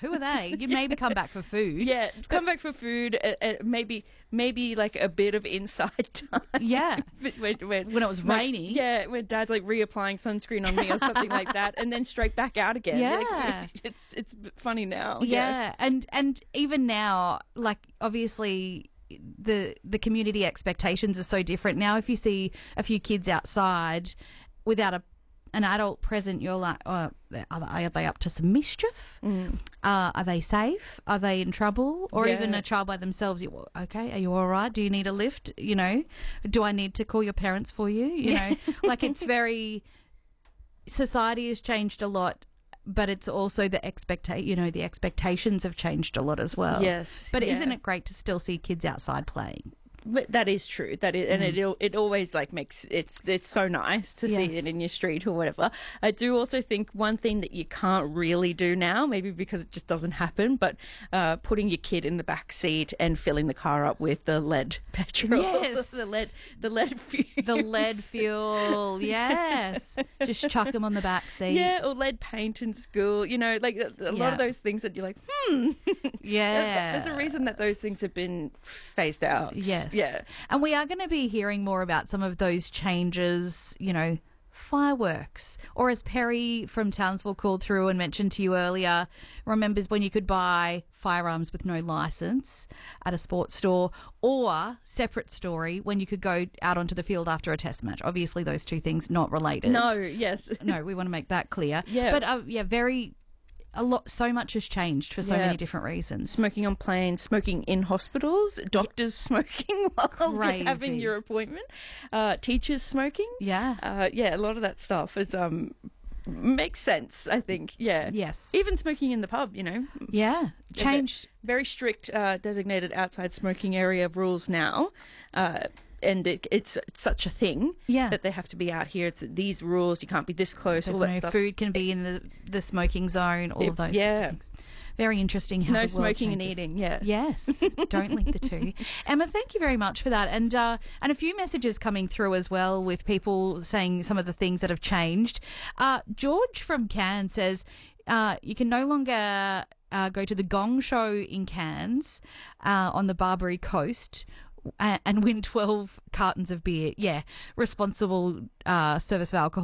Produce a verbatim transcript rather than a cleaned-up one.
Who are they? You maybe come back for food. Yeah, come back for food. Uh, uh, maybe, maybe like a bit of inside time. Yeah, when, when, when it was my- raining. Yeah, when Dad's like reapplying sunscreen on me or something like that, and then straight back out again. Yeah. Like, it's it's funny now. Yeah, and and even now, like obviously. The the community expectations are so different now. If you see a few kids outside without a an adult present, you're like, oh, are they, are they up to some mischief? Mm. Uh, are they safe? Are they in trouble? Or Yeah. even a child by themselves? You, well, okay, are you all right? Do you need a lift? You know, do I need to call your parents for you? You know, like it's very. Society has changed a lot. But it's also the expecta- you know, the expectations have changed a lot as well. Yes, But yeah. isn't it great to still see kids outside playing? But that is true. That is, and Mm. it al- it always like makes it's it's so nice to Yes. see it in your street or whatever. I do also think one thing that you can't really do now, maybe because it just doesn't happen, but uh, putting your kid in the back seat and filling the car up with the lead petrol, Yes. the lead the lead fumes. The lead fuel, yes. Just chuck them on the back seat. Yeah, or lead paint in school. You know, like a, a lot Yeah. of those things that you're like, hmm. Yeah. There's a reason that those things have been phased out. Yes. Yeah. And we are going to be hearing more about some of those changes, you know, fireworks. Or as Perry from Townsville called through and mentioned to you earlier, remembers when you could buy firearms with no license at a sports store, or separate story when you could go out onto the field after a test match. Obviously those two things not related. No, yes. No, we want to make that clear. Yeah. But uh, yeah, very a lot so much has changed for so Yeah. many different reasons. Smoking on planes, smoking in hospitals, doctors smoking while Crazy. you're having your appointment, uh, teachers smoking. Yeah. Uh, yeah, a lot of that stuff is um makes sense, I think. Yeah. Yes. Even smoking in the pub, you know. Yeah. Change. Very strict uh, designated outside smoking area rules now. Uh, and it, it's such a thing Yeah. that they have to be out here. It's these rules. You can't be this close. There's all that no stuff. food can be in the, the smoking zone, all of those sorts Yeah. of things. Very interesting how No the world smoking and changes. eating, yeah. Yes, don't link the two. Emma, thank you very much for that. And uh, and a few messages coming through as well with people saying some of the things that have changed. Uh, George from Cairns says uh, you can no longer uh, go to the Gong Show in Cairns uh, on the Barbary Coast and win twelve cartons of beer. Yeah, responsible uh, service of alcohol